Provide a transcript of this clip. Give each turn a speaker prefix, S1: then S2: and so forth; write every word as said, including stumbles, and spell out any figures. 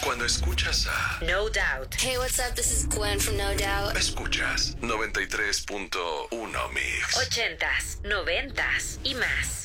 S1: Cuando escuchas a
S2: No Doubt.
S3: Hey, what's up? This is Gwen from No Doubt.
S1: Escuchas noventa y tres punto uno Mix.
S2: Ochentas, noventas y más.